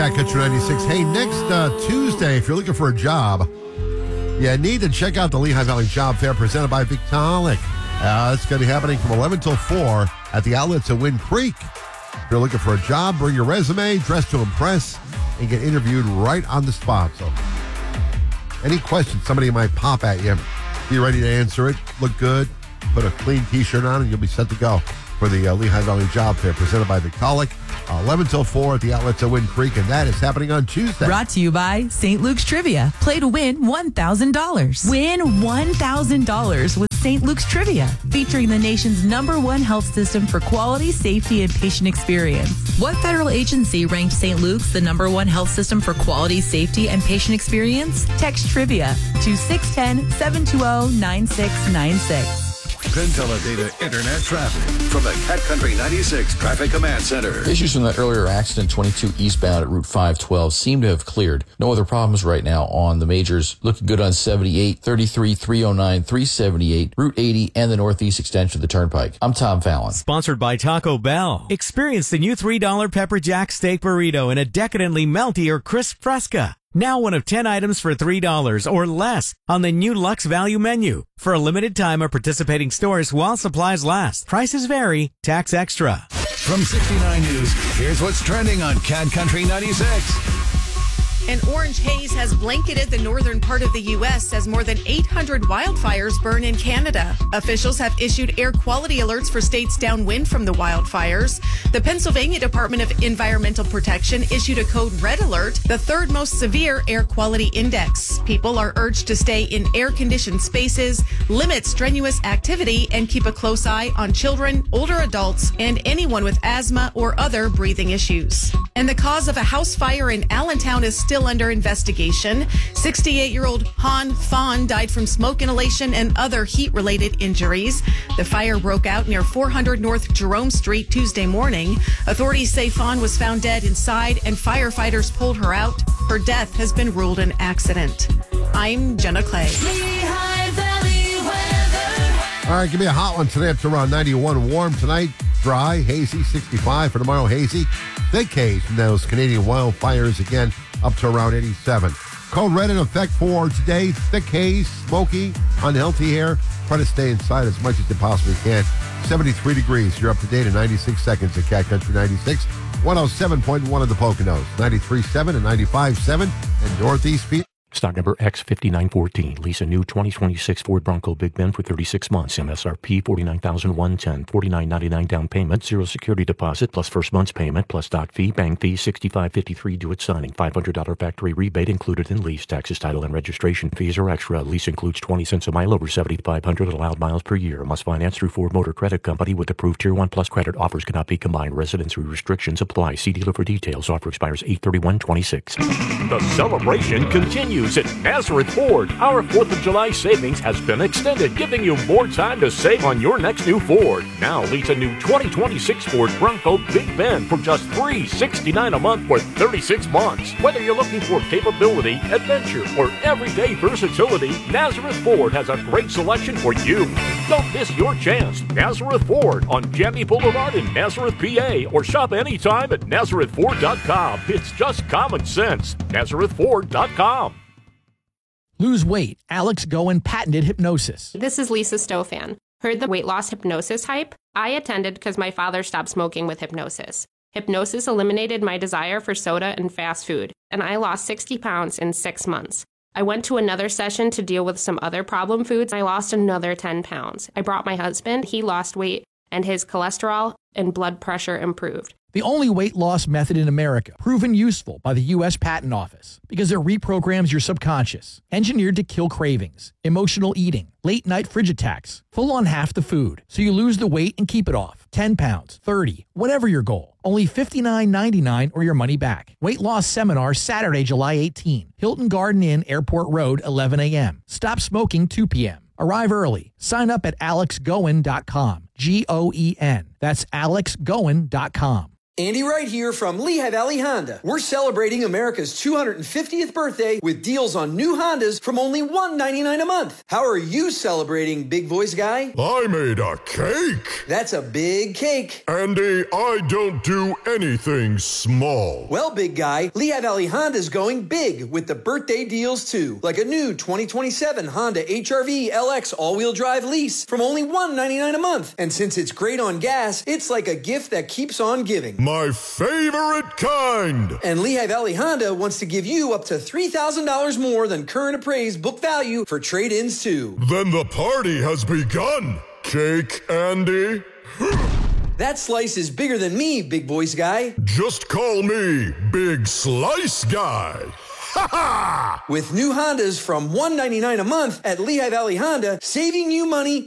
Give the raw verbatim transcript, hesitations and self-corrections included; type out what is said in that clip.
Cat Country ninety-six. Hey, next uh, Tuesday, if you're looking for a job, you need to check out the Lehigh Valley Job Fair presented by Victaulic. Uh, it's going to be happening from eleven till four at the outlets at Wind Creek. If you're looking for a job, bring your resume, dress to impress, and get interviewed right on the spot. So any questions somebody might pop at you, be ready to answer it. Look good, put a clean T-shirt on, and you'll be set to go for the uh, Lehigh Valley Job Fair presented by Victaulic. Uh, eleven till four at the outlets at Wind Creek, and that is happening on Tuesday. Brought to you by Saint Luke's Trivia. Play to win one thousand dollars. Win one thousand dollars with Saint Luke's Trivia, featuring the nation's number one health system for quality, safety, and patient experience. What federal agency ranked Saint Luke's the number one health system for quality, safety, and patient experience? Text Trivia to six one zero, seven two zero, nine six nine six. Consolidated Internet traffic from the Cat Country ninety-six Traffic Command Center. Issues from that earlier accident, twenty-two eastbound at Route five twelve, seem to have cleared. No other problems right now on the majors. Looking good on seventy-eight, thirty-three, three oh nine, three seventy-eight, Route eighty, and the northeast extension of the Turnpike. I'm Tom Fallon. Sponsored by Taco Bell. Experience the new three dollar Pepper Jack Steak Burrito in a decadently melty or crisp fresca. Now one of ten items for three dollars or less on the new Lux Value menu. For a limited time at participating stores while supplies last. Prices vary. Tax extra. From sixty-nine News, here's what's trending on Cat Country ninety-six. An orange haze has blanketed the northern part of the U S as more than eight hundred wildfires burn in Canada. Officials have issued air quality alerts for states downwind from the wildfires. The Pennsylvania Department of Environmental Protection issued a code red alert, the third most severe air quality index. People are urged to stay in air-conditioned spaces, limit strenuous activity, and keep a close eye on children, older adults, and anyone with asthma or other breathing issues. And the cause of a house fire in Allentown is still under investigation. sixty-eight-year-old Han Fawn died from smoke inhalation and other heat-related injuries. The fire broke out near four hundred North Jerome Street Tuesday morning. Authorities say Fawn was found dead inside and firefighters pulled her out. Her death has been ruled an accident. I'm Jenna Clay. Lehigh Valley weather. All right, give me a hot one today up to around ninety-one. Warm tonight, dry, hazy, sixty-five. For tomorrow, hazy. Thick haze from those Canadian wildfires again, up to around eighty-seven. Code red in effect for today. Thick haze, smoky, unhealthy air. Try to stay inside as much as you possibly can. seventy-three degrees. You're up to date in ninety-six seconds at Cat Country ninety-six. one oh seven point one of the Poconos. ninety-three point seven and ninety-five point seven and Northeast Phoenix. Stock number X fifty-nine fourteen. Lease a new twenty twenty-six Ford Bronco Big Ben for thirty-six months. M S R P forty-nine thousand one hundred ten dollars. forty-nine ninety-nine down payment. Zero security deposit plus first month's payment plus doc fee. Bank fee sixty-five fifty-three due at signing. five hundred dollars factory rebate included in lease. Taxes, title, and registration fees are extra. Lease includes twenty cents a mile over seventy-five hundred allowed miles per year. Must finance through Ford Motor Credit Company with approved Tier one Plus credit. Offers cannot be combined. Residency restrictions apply. See dealer for details. Offer expires eight thirty-one twenty-six. The celebration continues at Nazareth Ford. Our fourth of July savings has been extended, giving you more time to save on your next new Ford. Now lease a new twenty twenty-six Ford Bronco Big Ben for just three hundred sixty-nine dollars a month for thirty-six months. Whether you're looking for capability, adventure, or everyday versatility, Nazareth Ford has a great selection for you. Don't miss your chance. Nazareth Ford on Jamie Boulevard in Nazareth, P A, or shop anytime at nazareth ford dot com. It's just common sense. nazareth ford dot com. Lose weight. Alex Goen patented hypnosis. This is Lisa Stofan. Heard the weight loss hypnosis hype? I attended because my father stopped smoking with hypnosis. Hypnosis eliminated my desire for soda and fast food, and I lost sixty pounds in six months. I went to another session to deal with some other problem foods. I lost another ten pounds. I brought my husband. He lost weight, and his cholesterol and blood pressure improved. The only weight loss method in America, proven useful by the U S Patent Office because it reprograms your subconscious, engineered to kill cravings, emotional eating, late night fridge attacks, full on half the food, so you lose the weight and keep it off. ten pounds, thirty, whatever your goal. Only fifty-nine ninety-nine or your money back. Weight loss seminar Saturday, July eighteenth. Hilton Garden Inn, Airport Road, eleven a.m. Stop smoking, two p.m. Arrive early. Sign up at alex goen dot com. G O E N. That's alex goen dot com. Andy Wright here from Lehigh Valley Honda. We're celebrating America's two hundred fiftieth birthday with deals on new Hondas from only one hundred ninety-nine dollars a month. How are you celebrating, big voice guy? I made a cake. That's a big cake. Andy, I don't do anything small. Well, big guy, Lehigh Valley Honda's going big with the birthday deals too. Like a new twenty twenty-seven Honda H R V L X all-wheel drive lease from only one hundred ninety-nine dollars a month. And since it's great on gas, it's like a gift that keeps on giving. My favorite kind. And Lehigh Valley Honda wants to give you up to three thousand dollars more than current appraised book value for trade-ins too. Then the party has begun. Cake, Andy. That slice is bigger than me, big voice guy. Just call me Big Slice Guy. Ha ha! With new Hondas from one hundred ninety-nine dollars a month at Lehigh Valley Honda, saving you money